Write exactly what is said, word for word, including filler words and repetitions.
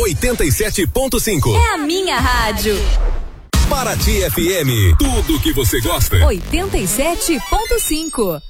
oitenta e sete ponto cinco. É a minha rádio. Paraty F M, tudo que você gosta. oitenta e sete ponto cinco.